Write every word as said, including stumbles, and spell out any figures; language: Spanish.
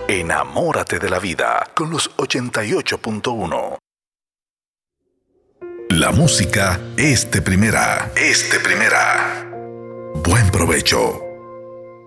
Enamórate de la vida con los ochenta y ocho punto uno. La música es de primera. Es de primera. Buen provecho.